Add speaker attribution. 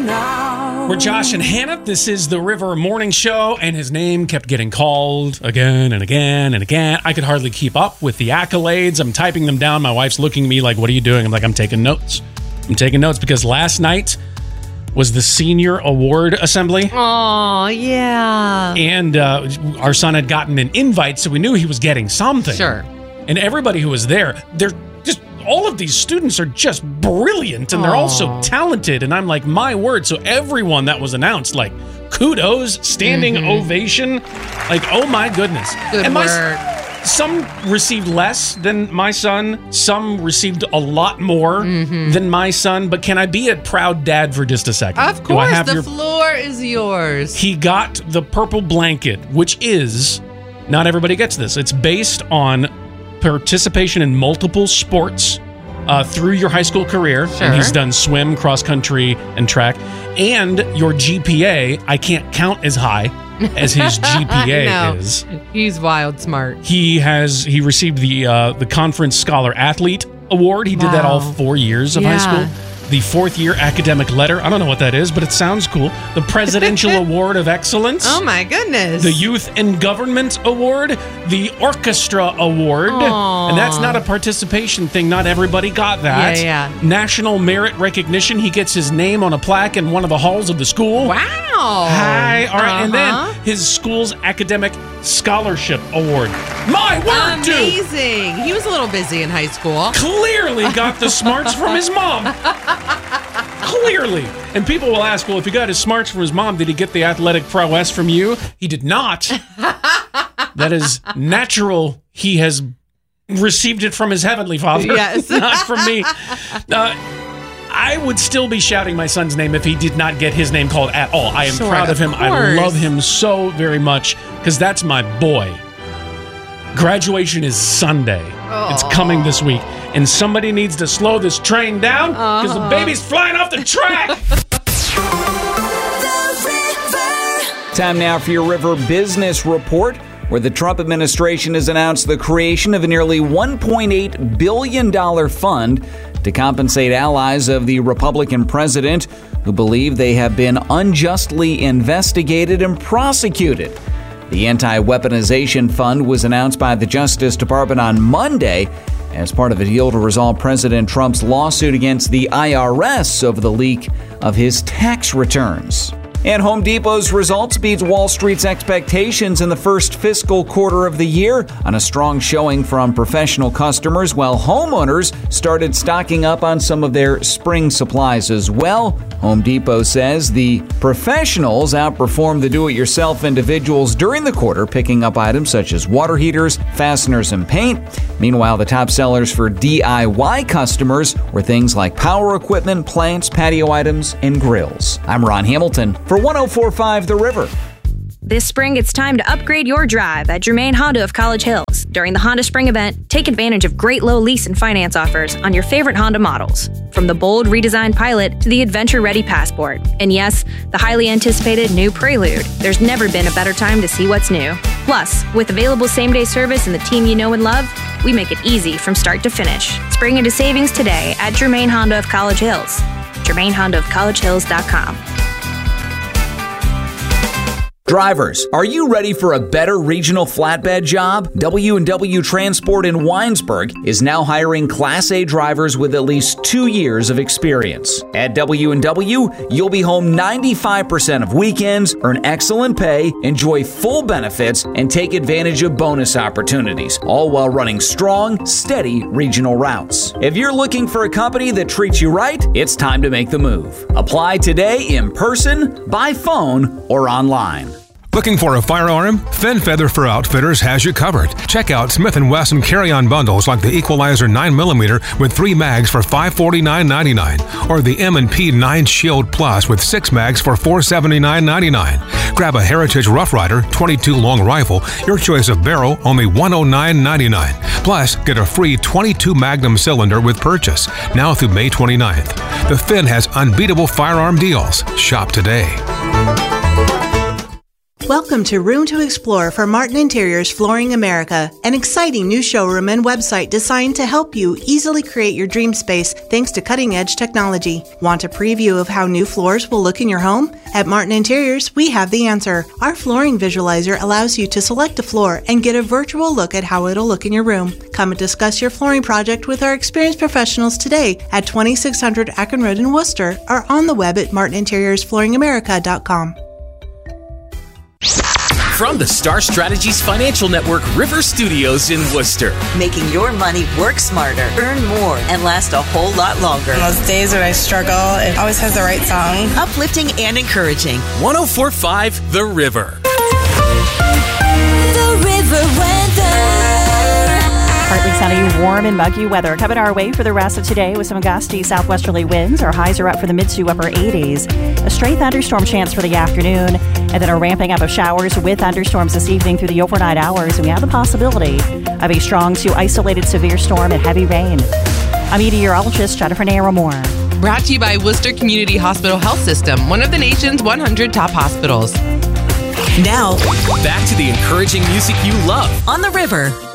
Speaker 1: now.
Speaker 2: We're Josh and Hannah. This is the River Morning Show, and his name kept getting called again and again and again. I could hardly keep up with the accolades. I'm typing them down. My wife's looking at me like, what are you doing? I'm like, I'm taking notes. I'm taking notes because last night was the senior award assembly.
Speaker 3: Oh, yeah.
Speaker 2: And our son had gotten an invite, so we knew he was getting something.
Speaker 3: Sure.
Speaker 2: And everybody who was there, they're just, all of these students are just brilliant, and they're all so talented. And I'm like, my word. So everyone that was announced, like, kudos, standing ovation. Like, oh my goodness.
Speaker 3: Good work.
Speaker 2: Some received less than my son. Some received a lot more than my son. But can I be a proud dad for just a second?
Speaker 3: Of course, the floor is yours.
Speaker 2: He got the purple blanket, which is, not everybody gets this. It's based on participation in multiple sports through your high school career.
Speaker 3: Sure.
Speaker 2: And he's done swim, cross country, and track. And your GPA, I can't count as high as his GPA is.
Speaker 3: He's wild smart.
Speaker 2: He received the Conference Scholar Athlete Award. He did that all 4 years of high school. The fourth year academic letter. I don't know what that is, but it sounds cool. The Presidential Award of Excellence.
Speaker 3: Oh my goodness.
Speaker 2: The Youth in Government Award. The Orchestra Award.
Speaker 3: Aww.
Speaker 2: And that's not a participation thing. Not everybody got that.
Speaker 3: Yeah.
Speaker 2: National Merit Recognition. He gets his name on a plaque in one of the halls of the school.
Speaker 3: Wow.
Speaker 2: Hi. All right. And then his school's Academic Scholarship Award. My word, dude.
Speaker 3: Amazing. He was a little busy in high school.
Speaker 2: Clearly got the smarts from his mom. Clearly. And people will ask, well, if he got his smarts from his mom, did he get the athletic prowess from you? He did not. That is natural. He has received it from his heavenly father.
Speaker 3: Yes.
Speaker 2: Not from me. I would still be shouting my son's name if he did not get his name called at all. I am proud of him. I love him so very much because that's my boy. Graduation is Sunday. It's coming this week. And somebody needs to slow this train down because the baby's flying off the track.
Speaker 4: Time now for your River Business Report, where the Trump administration has announced the creation of a nearly $1.8 billion fund to compensate allies of the Republican president who believe they have been unjustly investigated and prosecuted. The Anti-Weaponization Fund was announced by the Justice Department on Monday as part of a deal to resolve President Trump's lawsuit against the IRS over the leak of his tax returns. And Home Depot's results beat Wall Street's expectations in the first fiscal quarter of the year on a strong showing from professional customers, while homeowners started stocking up on some of their spring supplies as well. Home Depot says the professionals outperformed the do-it-yourself individuals during the quarter, picking up items such as water heaters, fasteners, and paint. Meanwhile, the top sellers for DIY customers were things like power equipment, plants, patio items, and grills. I'm Ron Hamilton for 104.5 The River.
Speaker 5: This spring, it's time to upgrade your drive at Germain Honda of College Hills. During the Honda Spring event, take advantage of great low lease and finance offers on your favorite Honda models. From the bold redesigned Pilot to the adventure-ready Passport. And yes, the highly anticipated new Prelude. There's never been a better time to see what's new. Plus, with available same-day service and the team you know and love, we make it easy from start to finish. Spring into savings today at Germain Honda of College Hills. GermainHondaofCollegeHills.com.
Speaker 4: Drivers, are you ready for a better regional flatbed job? W&W Transport in Winesburg is now hiring Class A drivers with at least 2 years of experience. At W&W, you'll be home 95% of weekends, earn excellent pay, enjoy full benefits, and take advantage of bonus opportunities, all while running strong, steady regional routes. If you're looking for a company that treats you right, it's time to make the move. Apply today in person, by phone, or online.
Speaker 6: Looking for a firearm? Finn Feather for Outfitters has you covered. Check out Smith & Wesson carry-on bundles like the Equalizer 9mm with 3 mags for $549.99 or the M&P 9 Shield Plus with 6 mags for $479.99. Grab a Heritage Rough Rider 22 long rifle, your choice of barrel, only $109.99. Plus, get a free 22 Magnum cylinder with purchase, now through May 29th. The Finn has unbeatable firearm deals. Shop today.
Speaker 1: Welcome to Room to Explore for Martin Interiors Flooring America, an exciting new showroom and website designed to help you easily create your dream space thanks to cutting-edge technology. Want a preview of how new floors will look in your home? At Martin Interiors, we have the answer. Our flooring visualizer allows you to select a floor and get a virtual look at how it'll look in your room. Come and discuss your flooring project with our experienced professionals today at 2600 Akron Road in Worcester or on the web at martininteriorsflooringamerica.com.
Speaker 7: From the Star Strategies Financial Network River Studios in Worcester.
Speaker 8: Making your money work smarter, earn more, and last a whole lot longer.
Speaker 9: On those days when I struggle, it always has the right song.
Speaker 8: Uplifting and encouraging.
Speaker 7: 104.5 The River.
Speaker 10: The River weather.
Speaker 11: Partly sunny, warm and muggy weather coming our way for the rest of today with some gusty southwesterly winds. Our highs are up for the mid to upper 80s. A stray thunderstorm chance for the afternoon, and then a ramping up of showers with thunderstorms this evening through the overnight hours. And we have the possibility of a strong to isolated severe storm and heavy rain. I'm meteorologist Jennifer Naramore.
Speaker 3: Brought to you by Worcester Community Hospital Health System, one of the nation's 100 top hospitals.
Speaker 8: Now,
Speaker 7: back to the encouraging music you love
Speaker 8: on the River.